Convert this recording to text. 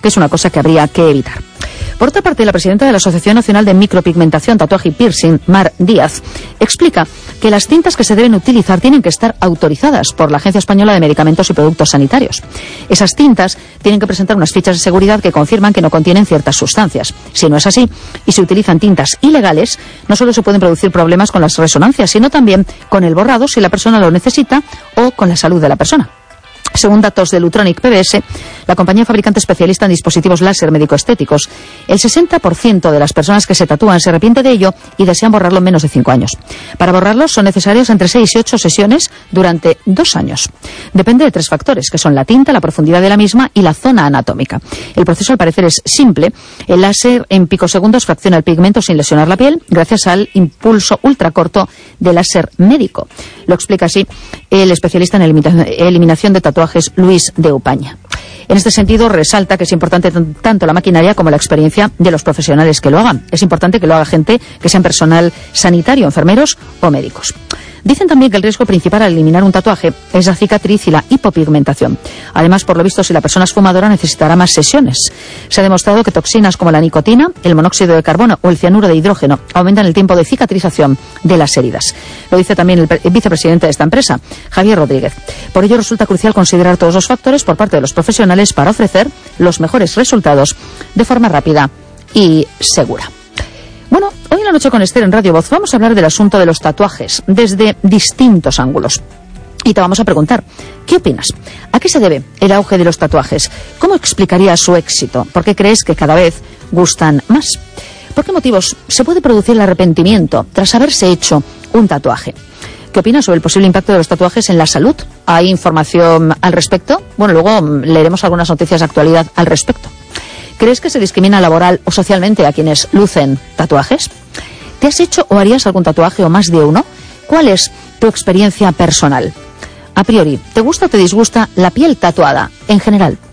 que es una cosa que habría que evitar. Por otra parte, la presidenta de la Asociación Nacional de Micropigmentación, Tatuaje y Piercing, Mar Díaz, explica que las tintas que se deben utilizar tienen que estar autorizadas por la Agencia Española de Medicamentos y Productos Sanitarios. Esas tintas tienen que presentar unas fichas de seguridad que confirman que no contienen ciertas sustancias. Si no es así, y se utilizan tintas ilegales, no solo se pueden producir problemas con las resonancias, sino también con el borrado si la persona lo necesita o con la salud de la persona. Según datos de Lutronic PBS, la compañía fabricante especialista en dispositivos láser médico-estéticos, el 60% de las personas que se tatúan se arrepiente de ello y desean borrarlo en menos de 5 años. Para borrarlo son necesarias entre 6 y 8 sesiones durante 2 años. Depende de 3 factores, que son la tinta, la profundidad de la misma y la zona anatómica. El proceso al parecer es simple. El láser en picosegundos fracciona el pigmento sin lesionar la piel gracias al impulso ultracorto de láser médico. Lo explica así el especialista en eliminación de tatuajes Luis de Upaña. En este sentido, resalta que es importante tanto la maquinaria como la experiencia de los profesionales que lo hagan. Es importante que lo haga gente que sean personal sanitario, enfermeros o médicos. Dicen también que el riesgo principal al eliminar un tatuaje es la cicatriz y la hipopigmentación. Además, por lo visto, si la persona es fumadora, necesitará más sesiones. Se ha demostrado que toxinas como la nicotina, el monóxido de carbono o el cianuro de hidrógeno aumentan el tiempo de cicatrización de las heridas. Lo dice también el vicepresidente de esta empresa, Javier Rodríguez. Por ello, resulta crucial considerar todos los factores por parte de los profesionales para ofrecer los mejores resultados de forma rápida y segura. Bueno, hoy en La Noche con Esther en Radio Voz vamos a hablar del asunto de los tatuajes desde distintos ángulos. Y te vamos a preguntar, ¿qué opinas? ¿A qué se debe el auge de los tatuajes? ¿Cómo explicarías su éxito? ¿Por qué crees que cada vez gustan más? ¿Por qué motivos se puede producir el arrepentimiento tras haberse hecho un tatuaje? ¿Qué opinas sobre el posible impacto de los tatuajes en la salud? ¿Hay información al respecto? Bueno, luego leeremos algunas noticias de actualidad al respecto. ¿Crees que se discrimina laboral o socialmente a quienes lucen tatuajes? ¿Te has hecho o harías algún tatuaje o más de uno? ¿Cuál es tu experiencia personal? A priori, ¿te gusta o te disgusta la piel tatuada en general?